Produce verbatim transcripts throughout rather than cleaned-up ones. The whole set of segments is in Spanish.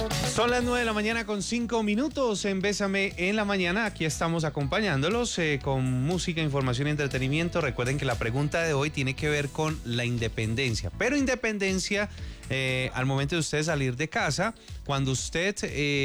Son las nueve de la mañana con cinco minutos en Bésame en la Mañana. Aquí estamos acompañándolos eh, con música, información y entretenimiento. Recuerden que la pregunta de hoy tiene que ver con la independencia, pero independencia eh, al momento de usted salir de casa. Cuando usted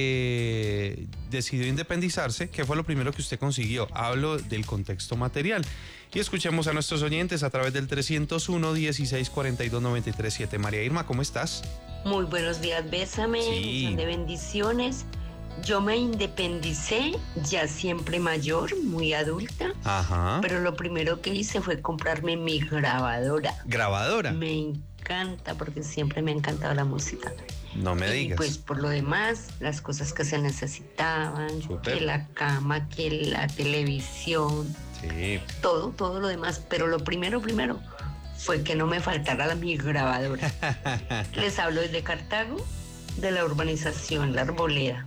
eh, decidió independizarse, ¿qué fue lo primero que usted consiguió? Hablo del contexto material. Y escuchemos a nuestros oyentes a través del trescientos uno, dieciséis, cuarenta y dos, noventa y tres, siete. María Irma, ¿cómo estás? Muy buenos días, Bésame, Sí. de bendiciones. Yo me independicé, ya siempre mayor, muy adulta, Ajá. pero lo primero que hice fue comprarme mi grabadora. Grabadora. Me encanta porque siempre me ha encantado la música. No me Y digas. pues por lo demás, las cosas que se necesitaban, Súper. que la cama, que la televisión, Sí. todo, todo lo demás. Pero lo primero, primero, fue que no me faltara la, mi grabadora. Les hablo desde Cartago, de la urbanización La Arboleda.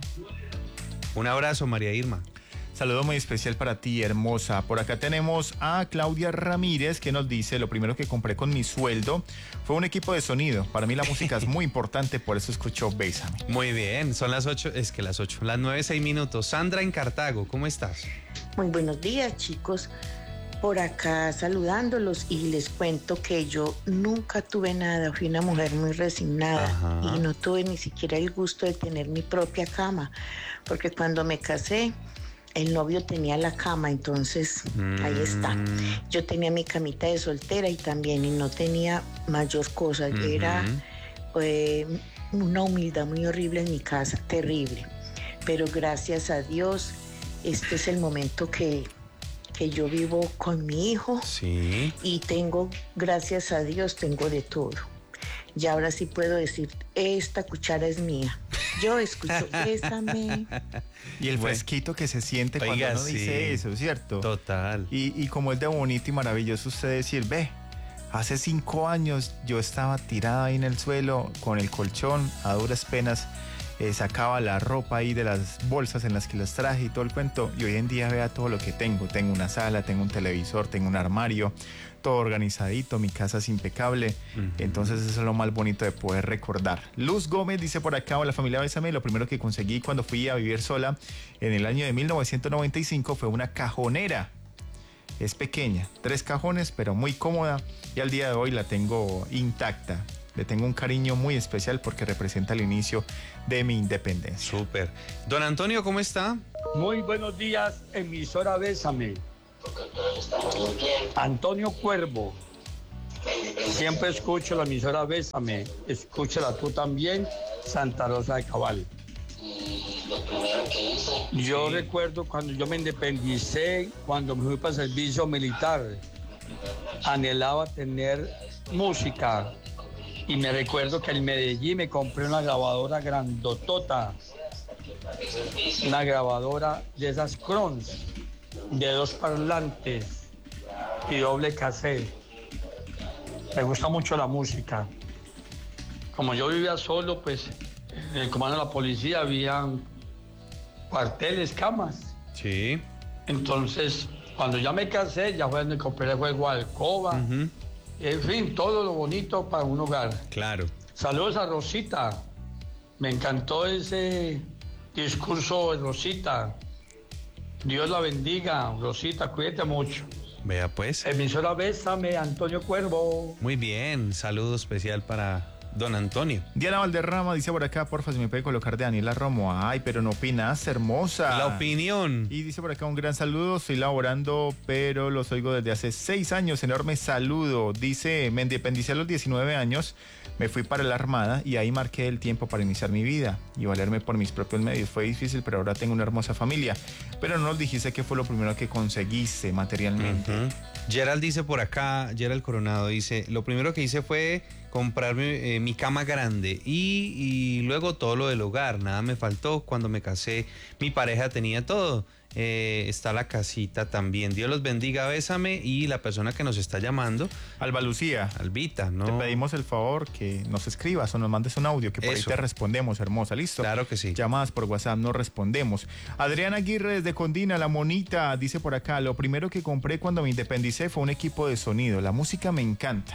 Un abrazo, María Irma. Saludo muy especial para ti, hermosa. Por acá tenemos a Claudia Ramírez, que nos dice: lo primero que compré con mi sueldo fue un equipo de sonido. Para mí la música es muy importante, por eso escucho Bésame. Muy bien, son las ocho, es que las ocho, las nueve, seis minutos. Sandra en Cartago, ¿cómo estás? Muy buenos días, chicos. Por acá saludándolos y les cuento que yo nunca tuve nada, fui una mujer muy resignada. Ajá. Y no tuve ni siquiera el gusto de tener mi propia cama, porque cuando me casé el novio tenía la cama, entonces Mm. ahí está. Yo tenía mi camita de soltera y también y no tenía mayor cosa, Ujú. era eh, una humildad muy horrible en mi casa, terrible. Pero gracias a Dios, este es el momento que que yo vivo con mi hijo Sí. y tengo, gracias a Dios, tengo de todo. Y ahora sí puedo decir, esta cuchara es mía. Yo escucho Bésame. Y el Bueno. fresquito que se siente cuando Oiga, uno sí. dice eso, ¿cierto? Total. Y, y como es de bonito y maravilloso usted decir: ve, hace cinco años yo estaba tirada ahí en el suelo con el colchón, a duras penas eh, sacaba la ropa ahí de las bolsas en las que las traje y todo el cuento, y hoy en día vea todo lo que tengo. Tengo una sala, tengo un televisor, tengo un armario, todo organizadito, mi casa es impecable. Ujú. Entonces eso es lo más bonito de poder recordar. Luz Gómez dice por acá: hola familia Bésame, lo primero que conseguí cuando fui a vivir sola en el año de mil novecientos noventa y cinco fue una cajonera. Es pequeña, tres cajones, pero muy cómoda, y al día de hoy la tengo intacta. Le tengo un cariño muy especial porque representa el inicio de mi independencia. Súper. Don Antonio, ¿cómo está? Muy buenos días, emisora Bésame. Antonio Cuervo. Siempre escucho la emisora Bésame. Escúchala tú también, Santa Rosa de Cabal. Yo Sí. recuerdo cuando yo me independicé, cuando me fui para el servicio militar, anhelaba tener música. Y me recuerdo que en Medellín me compré una grabadora grandotota, una grabadora de esas crons, de dos parlantes y doble cassette. Me gusta mucho la música. Como yo vivía solo, pues en el comando de la policía habían cuarteles, camas. Sí. Entonces, cuando ya me casé, ya fue donde compré el juego Alcoba. Ujú. En fin, todo lo bonito para un hogar. Claro. Saludos a Rosita. Me encantó ese discurso de Rosita. Dios la bendiga, Rosita, cuídate mucho. Vea pues. Emisora Bésame, Antonio Cuervo. Muy bien. Saludo especial para don Antonio. Diana Valderrama dice por acá: porfa, si me puede colocar de Daniela Romo. Ay, pero no opinas, hermosa. La opinión. Y dice por acá: un gran saludo, estoy laborando, pero los oigo desde hace seis años, enorme saludo. Dice: me independicé a los diecinueve años, me fui para la Armada y ahí marqué el tiempo para iniciar mi vida y valerme por mis propios medios. Fue difícil, pero ahora tengo una hermosa familia. Pero no nos dijiste qué fue lo primero que conseguiste materialmente. Ujú. Gerald dice por acá, Gerald Coronado dice: lo primero que hice fue comprarme eh, mi cama grande y, y luego todo lo del hogar, nada me faltó. Cuando me casé, mi pareja tenía todo. Eh, está la casita también. Dios los bendiga, Bésame. Y la persona que nos está llamando, Alba Lucía, Albita, ¿no? te pedimos el favor que nos escribas o nos mandes un audio, que por Eso. ahí te respondemos, hermosa. ¿Listo? Claro que sí. Llamadas por WhatsApp, no respondemos. Adriana Aguirre desde Condina, La Monita, dice por acá: lo primero que compré cuando me independicé fue un equipo de sonido. La música me encanta.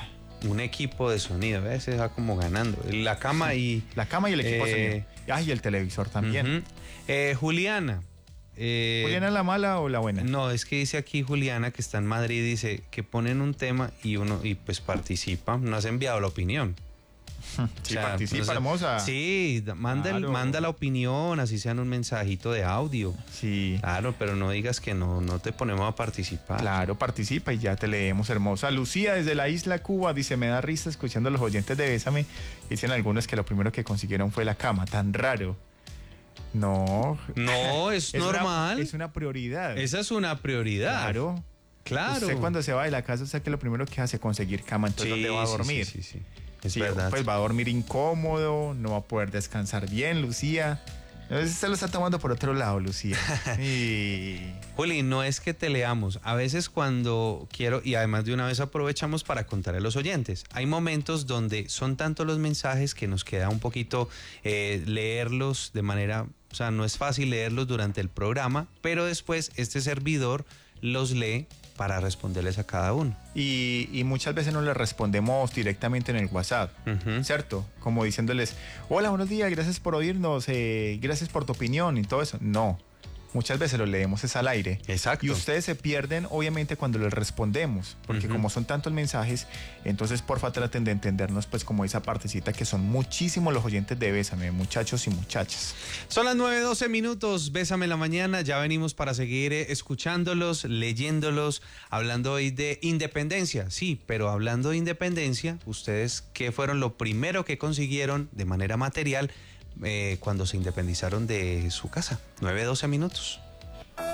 un equipo de sonido, ¿ves? Se va como ganando. La cama y... La cama y el equipo eh, de sonido. Ah, y el televisor también. Uh-huh. eh, Juliana. Eh, ¿Juliana es la mala o la buena? No, es que dice aquí Juliana, que está en Madrid, dice que ponen un tema y uno y pues participa. No has enviado la opinión. Sí, o sea, participa, no sé, hermosa. Sí, manda, el, Claro. manda la opinión, así sea en un mensajito de audio. Sí. Claro, pero no digas que no, no te ponemos a participar. Claro, participa y ya te leemos, hermosa. Lucía desde la isla Cuba dice, me da risa escuchando a los oyentes de Bésame. Dicen algunos que lo primero que consiguieron fue la cama, tan raro. No. No, es, Es normal. Una, es una prioridad. Esa es una prioridad. Claro. Claro. Usted cuando se va de la casa, usted que lo primero que hace es conseguir cama, entonces Sí, ¿dónde va a sí, dormir? Sí, sí, sí. Es Sí, verdad. pues va a dormir incómodo, no va a poder descansar bien, Lucía. Entonces se lo está tomando por otro lado, Lucía. Y... Juli, no es que te leamos. A veces cuando quiero, y además de una vez aprovechamos para contar a los oyentes, hay momentos donde son tantos los mensajes que nos queda un poquito eh, leerlos de manera, o sea, no es fácil leerlos durante el programa, pero después este servidor los lee para responderles a cada uno. Y, y muchas veces no les respondemos directamente en el WhatsApp, Uh-huh. ¿cierto? Como diciéndoles, hola, buenos días, gracias por oírnos, eh, gracias por tu opinión y todo eso. No, muchas veces lo leemos es al aire. Exacto. Y ustedes se pierden, obviamente, cuando les respondemos, porque Ujú. como son tantos mensajes, entonces porfa traten de entendernos, pues como esa partecita que son muchísimos los oyentes de Bésame, muchachos y muchachas. Son las nueve doce minutos, Bésame en la mañana, ya venimos para seguir eh, escuchándolos, leyéndolos, hablando hoy de independencia, sí, pero hablando de independencia, ustedes, ¿qué fueron lo primero que consiguieron de manera material eh, cuando se independizaron de su casa? nueve doce minutos.